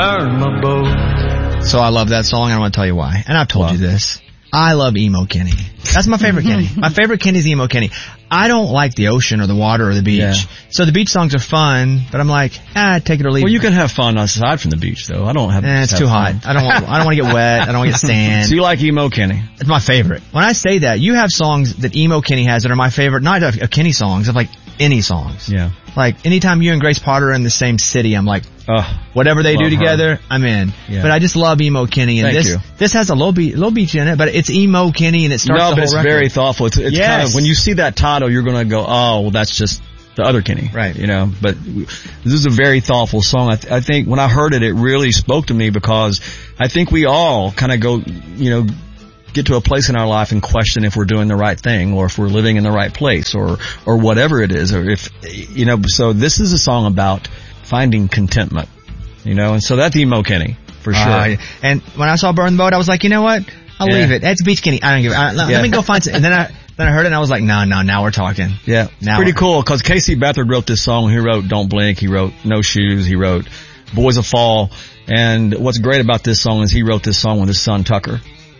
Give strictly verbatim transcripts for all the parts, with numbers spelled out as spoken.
So I love that song, and I want to tell you why. And I've told Wow. you this. I love Emo Kenny. That's my favorite Kenny. My favorite Kenny is Emo Kenny. I don't like the ocean or the water or the beach. Yeah. So the beach songs are fun, but I'm like, ah, take it or leave it. Well, you can have fun aside from the beach, though. I don't have. Eh, it's have too fun. hot. I don't want. I don't want to get wet. I don't want to get sand. So you like Emo Kenny? It's my favorite. When I say that, you have songs that Emo Kenny has that are my favorite, not of, of Kenny songs, of like any songs. Yeah. Like anytime you and Grace Potter are in the same city, I'm like, Uh, whatever they do love her. together, I'm in. Yeah. But I just love Emo Kenny, and Thank this you. this has a low beat, low beach in it, but it's Emo Kenny, and it starts no, the but whole it's record. very thoughtful. It's, it's Yes. kind of when you see that title, you're gonna go, oh, well, that's just the other Kenny, Right. You know. But this is a very thoughtful song. I, th- I think when I heard it, it really spoke to me because I think we all kind of go, you know, get to a place in our life and question if we're doing the right thing or if we're living in the right place or or whatever it is, or if you know. So this is a song about finding contentment, you know, and so that's Emo Kenny for sure. Uh, and when I saw Burn the Boat, I was like, you know what? I'll Yeah. leave it. That's Beach Kenny. I don't give it. I, let, Yeah. let me go find some. And then I then I heard it, and I was like, no, no, now we're talking. Yeah, Now pretty we're- cool because Casey Beathard wrote this song. He wrote Don't Blink. He wrote No Shoes. He wrote Boys of Fall. And what's great about this song is he wrote this song with his son Tucker.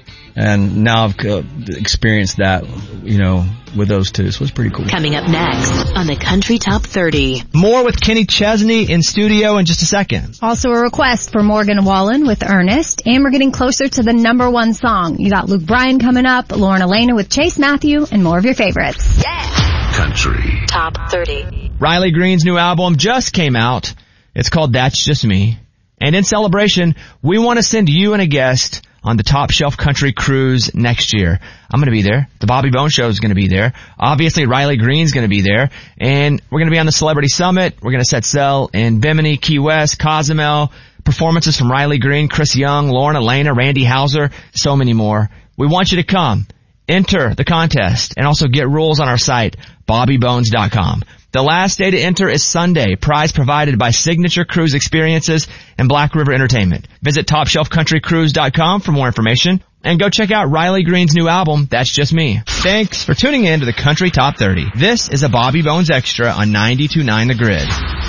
And now I've uh, experienced that, you know, with those two. So it's pretty cool. Coming up next on the Country Top thirty. More with Kenny Chesney in studio in just a second. Also a request for Morgan Wallen with Ernest, and we're getting closer to the number one song. You got Luke Bryan coming up, Lauren Elena with Chase Matthew, and more of your favorites. Country Top thirty. Riley Green's new album just came out. It's called That's Just Me. And in celebration, we want to send you and a guest on the Top Shelf Country Cruise next year. I'm going to be there. The Bobby Bones Show is going to be there. Obviously, Riley Green's going to be there. And we're going to be on the Celebrity Summit. We're going to set sail in Bimini, Key West, Cozumel. Performances from Riley Green, Chris Young, Lauren Elena, Randy Hauser, so many more. We want you to come. Enter the contest and also get rules on our site, bobby bones dot com. The last day to enter is Sunday. Prize provided by Signature Cruise Experiences and Black River Entertainment. Visit top shelf country cruise dot com for more information. And go check out Riley Green's new album, That's Just Me. Thanks for tuning in to the Country Top thirty. This is a Bobby Bones Extra on ninety-two point nine The Grid.